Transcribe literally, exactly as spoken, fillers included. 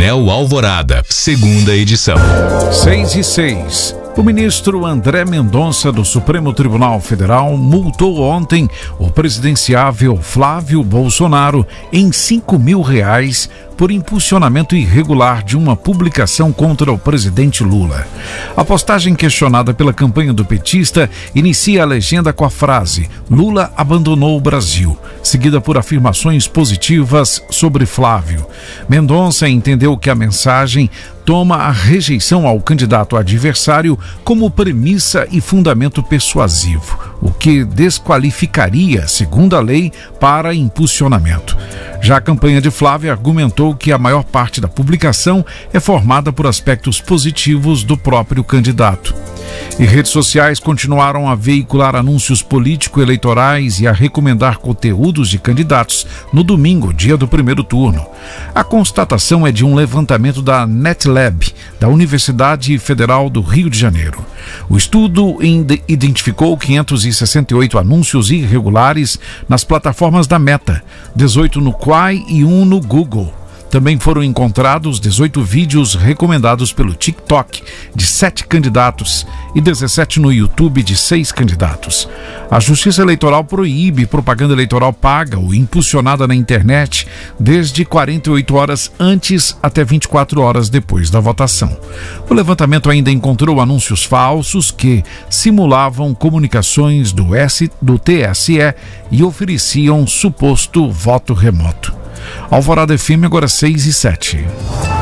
Painel Alvorada, segunda edição. seis e seis. O ministro André Mendonça, do Supremo Tribunal Federal, multou ontem o presidenciável Flávio Bolsonaro em cinco mil reais por impulsionamento irregular de uma publicação contra o presidente Lula. A postagem questionada pela campanha do petista inicia a legenda com a frase "Lula abandonou o Brasil", seguida por afirmações positivas sobre Flávio. Mendonça entendeu que a mensagem toma a rejeição ao candidato adversário como premissa e fundamento persuasivo, o que desqualificaria, segundo a lei, para impulsionamento. Já a campanha de Flávio argumentou que a maior parte da publicação é formada por aspectos positivos do próprio candidato. E redes sociais continuaram a veicular anúncios político-eleitorais e a recomendar conteúdos de candidatos no domingo, dia do primeiro turno. A constatação é de um levantamento da NetLab, da Universidade Federal do Rio de Janeiro. O estudo identificou quinhentos e sessenta e oito anúncios irregulares nas plataformas da Meta, dezoito no Quai e um no Google. Também foram encontrados dezoito vídeos recomendados pelo TikTok de sete candidatos e dezessete no YouTube de seis candidatos. A Justiça Eleitoral proíbe propaganda eleitoral paga ou impulsionada na internet desde quarenta e oito horas antes até vinte e quatro horas depois da votação. O levantamento ainda encontrou anúncios falsos que simulavam comunicações do, S, do T S E e ofereciam suposto voto remoto. Alvorada F M, agora seis e sete.